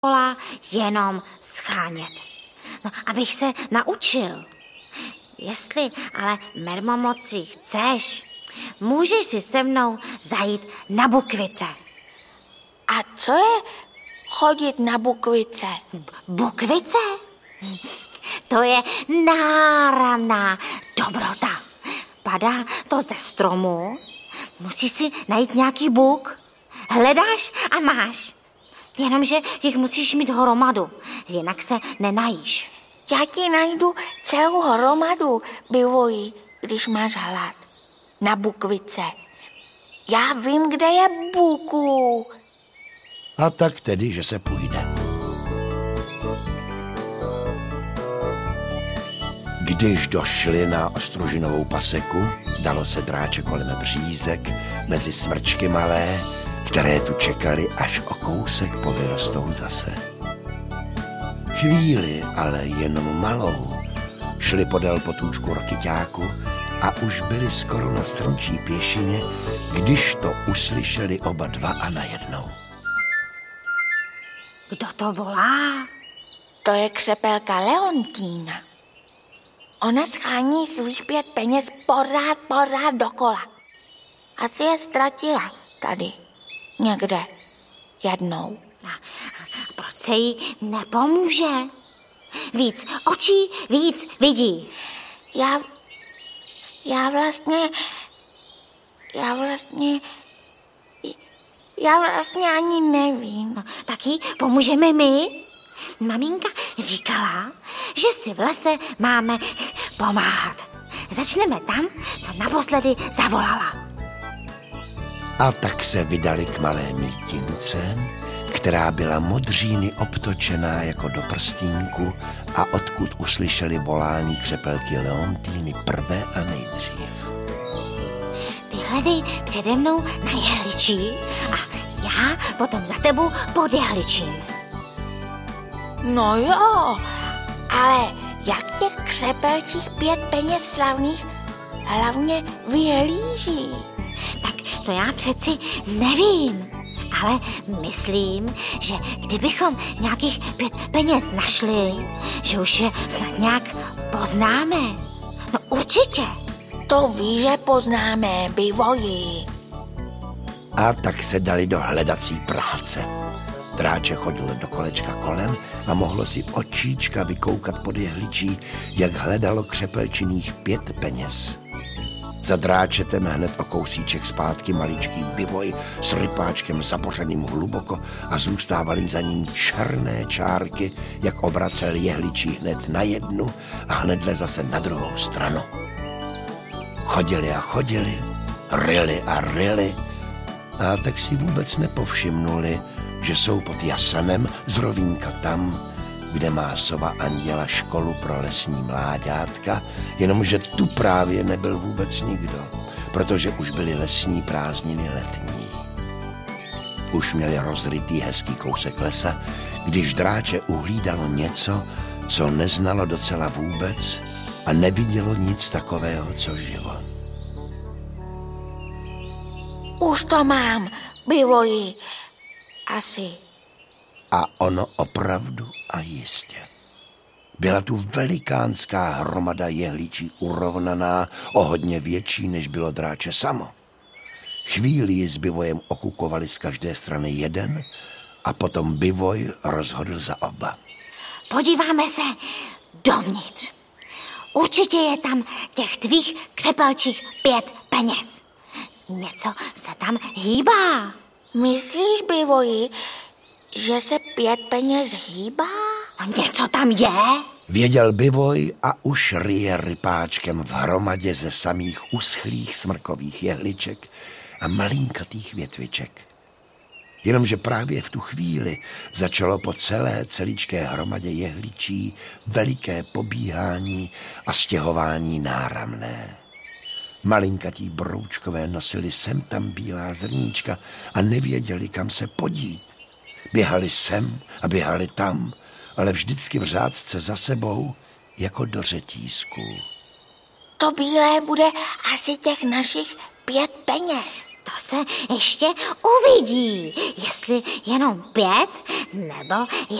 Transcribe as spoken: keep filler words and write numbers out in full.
dokola jenom schánět. No, abych se naučil. Jestli ale mermomoci chceš, můžeš si se mnou zajít na Bukvice. A co je chodit na Bukvice? B- Bukvice? To je náramná dobrota. Padá to ze stromu, musíš si najít nějaký buk, hledáš a máš. Jenomže jich musíš mít hromadu, jinak se nenajíš. Já ti najdu celou hromadu, Bivoji, když máš hlad. Na Bukvice. Já vím, kde je buku. A tak tedy, že se půjde. Když došli na Ostružinovou paseku, dalo se dráče kolem břízek, mezi smrčky malé, které tu čekali, až o kousek povyrostou zase. Chvíli, ale jenom malou, šli podél potůčku Rokyťáku a už byli skoro na strmčí pěšině, když to uslyšeli oba dva a najednou. Kdo to volá? To je křepelka Leontína. Ona schání svých pět peněz pořád, pořád dokola. Asi je ztratila tady, někde, jednou. A proč se jí nepomůže? Víc očí, víc vidí. Já, já vlastně, já vlastně, já vlastně ani nevím. No, tak jí pomůžeme my? Maminka říkala, že si v lese máme pomáhat. Začneme tam, co naposledy zavolala. A tak se vydali k malé mítince, která byla modříny obtočená jako do prstínku a odkud uslyšeli volání křepelky Leontýny prvé a nejdřív. Ty hledej přede mnou na jehličí a já potom za tebou pod jehličím. No jo, ale jak těch křepelčích pět peněz slavných hlavně vyhlíží? Tak to já přeci nevím, ale myslím, že kdybychom nějakých pět peněz našli, že už je snad nějak poznáme. No určitě. To ví, že poznáme, Bivoji. A tak se dali do hledací práce. Dráče chodil do kolečka kolem a mohlo si očíčka vykoukat pod jehličí, jak hledalo křepelčiných pět peněz. Za dráčetem hned o kousíček zpátky maličký Bivoj s rypáčkem zabořeným hluboko a zůstávaly za ním černé čárky, jak obracel jehličí hned na jednu a hnedle zase na druhou stranu. Chodili a chodili, ryli a ryli a tak si vůbec nepovšimnuli, že jsou pod jasanem z rovínka tam, kde má sova Anděla školu pro lesní mláďátka, jenomže tu právě nebyl vůbec nikdo, protože už byly lesní prázdniny letní. Už měli rozrytý hezký kousek lesa, když dráče uhlídalo něco, co neznalo docela vůbec a nevidělo nic takového, co živo. Už to mám, Bivoji. Asi. A ono opravdu a jistě. Byla tu velikánská hromada jehličí urovnaná, o hodně větší, než bylo dráče samo. Chvíli ji s Bivojem okukovali z každé strany jeden a potom Bivoj rozhodl za oba. Podíváme se dovnitř. Určitě je tam těch tvých křepelčích pět peněz. Něco se tam hýbá. Myslíš, Bivoji, že se pět peněz hýbá? No něco tam je? Věděl Bivoj a už ryje rypáčkem v hromadě ze samých uschlých smrkových jehliček a malinkatých větviček. Jenomže právě v tu chvíli začalo po celé celičké hromadě jehličí veliké pobíhání a stěhování náramné. Malinkatí broučkové nosili sem tam bílá zrníčka a nevěděli, kam se podít. Běhali sem a běhali tam, ale vždycky v řádce za sebou, jako do řetízků. To bílé bude asi těch našich pět peněz. To se ještě uvidí, jestli jenom pět nebo